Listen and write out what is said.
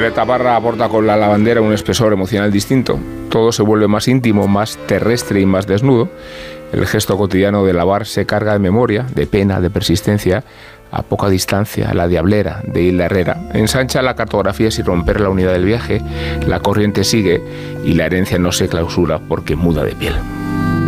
Taparra aporta con la lavandera un espesor emocional distinto. Todo se vuelve más íntimo, más terrestre y más desnudo. El gesto cotidiano de lavar se carga de memoria, de pena, de persistencia. A poca distancia, la diablera de Hilda Herrera ensancha la cartografía sin romper la unidad del viaje. La corriente sigue y la herencia no se clausura porque muda de piel.